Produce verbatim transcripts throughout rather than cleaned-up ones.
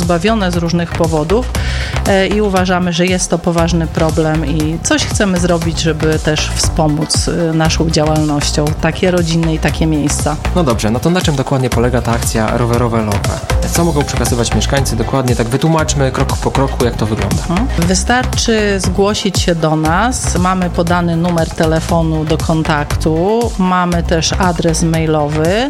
pozbawione z różnych powodów i uważamy, że jest to poważny problem i coś chcemy zrobić, żeby też wspomóc naszą działalnością takie rodziny i takie miejsca. No dobrze, no to na czym dokładnie polega ta akcja Rowerowe Love? Co mogą przekazywać mieszkańcy? Dokładnie tak wytłumaczmy krok po kroku, jak to wygląda. Wystarczy zgłosić się do nas. Mamy podany numer telefonu do kontaktu, mamy też adres mailowy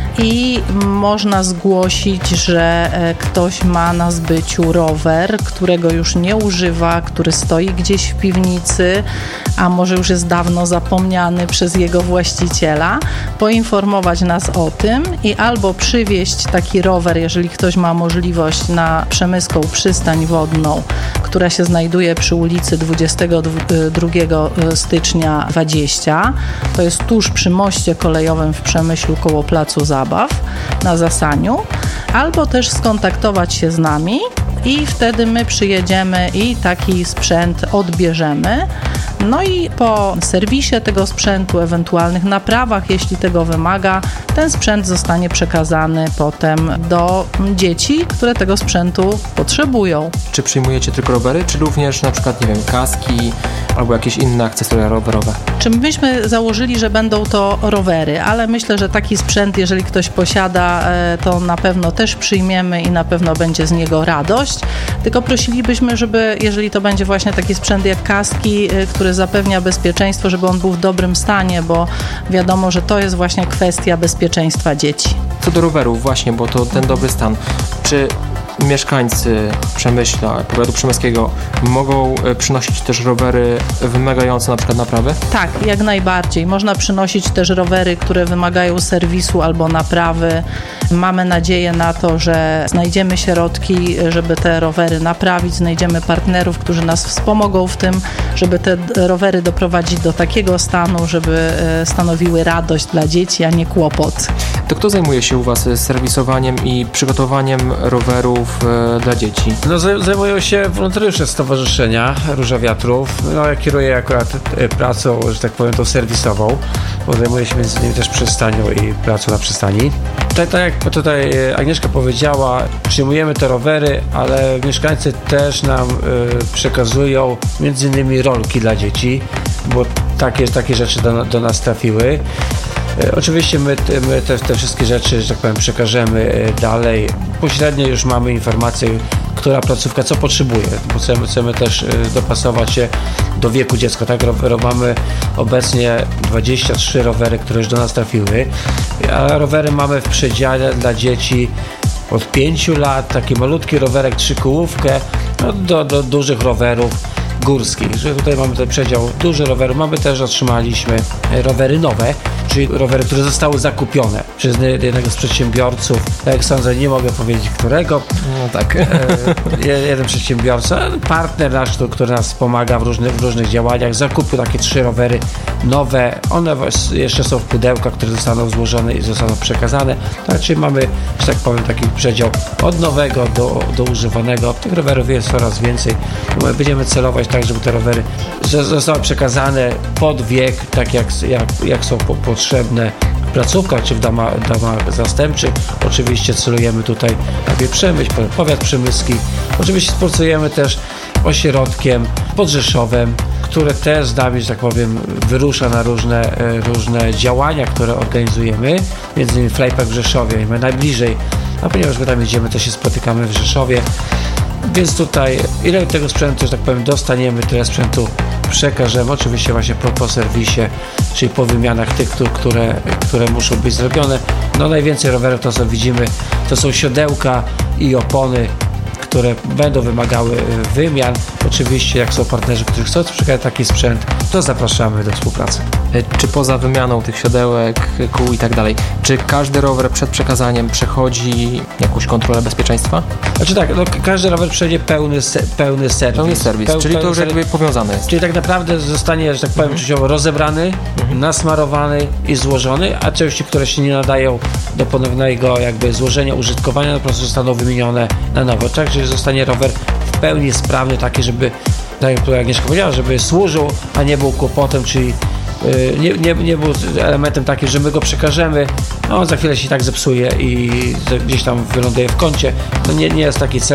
i można zgłosić, że ktoś ma na zbyciu rower, którego już nie używa, który stoi gdzieś w piwnicy, a może już jest dawno zapomniany przez jego właściciela, poinformować nas o tym i albo przywieźć taki rower, jeżeli ktoś ma możliwość, na Przemyską Przystań Wodną, która się znajduje przy ulicy dwudziestego drugiego stycznia dwadzieścia. To jest tuż przy moście kolejowym w Przemyślu koło Placu Zabaw na Zasaniu, albo też skontaktować się z nami i wtedy my przyjedziemy i taki sprzęt odbierzemy. No i po serwisie tego sprzętu, ewentualnych naprawach, jeśli tego wymaga, ten sprzęt zostanie przekazany potem do dzieci, które tego sprzętu potrzebują. Czy przyjmujecie tylko rowery, czy również na przykład, nie wiem, kaski albo jakieś inne akcesoria rowerowe? Czy myśmy założyli, że będą to rowery, ale myślę, że taki sprzęt, jeżeli ktoś posiada, to na pewno też przyjmiemy i na pewno będzie z niego radość. Tylko prosilibyśmy, żeby, jeżeli to będzie właśnie taki sprzęt jak kaski, który zapewnia bezpieczeństwo, żeby on był w dobrym stanie, bo wiadomo, że to jest właśnie kwestia bezpieczeństwa dzieci. Co do rowerów właśnie, bo to ten dobry stan. Czy mieszkańcy Przemyśla, powiatu przemyskiego mogą przynosić też rowery wymagające na przykład naprawy? Tak, jak najbardziej. Można przynosić też rowery, które wymagają serwisu albo naprawy. Mamy nadzieję na to, że znajdziemy środki, żeby te rowery naprawić, znajdziemy partnerów, którzy nas wspomogą w tym, żeby te rowery doprowadzić do takiego stanu, żeby stanowiły radość dla dzieci, a nie kłopot. To kto zajmuje się u Was serwisowaniem i przygotowaniem rowerów dla dzieci? No, zajmują się wolontariusze Stowarzyszenia Róża Wiatrów. No, ja kieruję akurat pracą, że tak powiem, tą serwisową, bo zajmuję się między innymi też przystanią i pracą na przystani. Tak, tak jak tutaj Agnieszka powiedziała, przyjmujemy te rowery, ale mieszkańcy też nam y, przekazują między innymi rolki dla dzieci, bo takie, takie rzeczy do, do nas trafiły. Oczywiście my, my te, te wszystkie rzeczy, że tak powiem, przekażemy dalej. Pośrednio już mamy informację, która placówka co potrzebuje, bo chcemy, chcemy też dopasować się do wieku dziecka. Tak, mamy obecnie dwadzieścia trzy rowery, które już do nas trafiły, a rowery mamy w przedziale dla dzieci od pięciu lat, taki malutki rowerek, trzykołówkę, no, do, do dużych rowerów górskich, że tutaj mamy ten przedział duży rower. Mamy też, otrzymaliśmy rowery nowe, czyli rowery, które zostały zakupione przez jednego z przedsiębiorców. Tak jak sądzę, nie mogę powiedzieć którego. No tak. Jeden przedsiębiorca, partner nasz, który nas pomaga w różnych, w różnych działaniach, zakupił takie trzy rowery nowe. One jeszcze są w pudełkach, które zostaną złożone i zostaną przekazane. Tak, czyli mamy, że tak powiem, taki przedział od nowego do, do używanego. Tych rowerów jest coraz więcej. Będziemy celować tak, żeby te rowery zostały przekazane pod wiek, tak jak, jak, jak są po, potrzebne w placówkach czy w domach, domach zastępczych. Oczywiście celujemy tutaj na Przemyśl, powiat przemyski. Oczywiście współpracujemy też ośrodkiem pod Rzeszowem, które też z nami, że tak powiem, wyrusza na różne, różne działania, które organizujemy, między innymi Flejpak w Rzeszowie. My najbliżej, a ponieważ my tam jedziemy, to się spotykamy w Rzeszowie. Więc tutaj ile tego sprzętu, że tak powiem, dostaniemy, tyle sprzętu przekażemy, oczywiście właśnie po, po serwisie, czyli po wymianach tych, które, które muszą być zrobione. No najwięcej rowerów to co widzimy, to są siodełka i opony, które będą wymagały wymian. Oczywiście jak są partnerzy, którzy chcą przekazać taki sprzęt, to zapraszamy do współpracy. Czy poza wymianą tych siodełek, kół i tak dalej, czy każdy rower przed przekazaniem przechodzi jakąś kontrolę bezpieczeństwa? Znaczy tak, no, każdy rower przejdzie pełny, pełny serwis. Pełny serwis, Peł, czyli to już jakby powiązane jest. Czyli tak naprawdę zostanie, że tak powiem, mhm. rozebrany, mhm. nasmarowany i złożony, a części, które się nie nadają do ponownego jakby złożenia, użytkowania, po prostu zostaną wymienione na nowo. Tak, czyli zostanie rower w pełni sprawny, taki, żeby, tak jak Agnieszka powiedziała, żeby służył, a nie był kłopotem, czyli Nie, nie, nie był elementem takim, że my go przekażemy, no on za chwilę się tak zepsuje i gdzieś tam wyląduje w kącie. No nie, nie jest taki cel.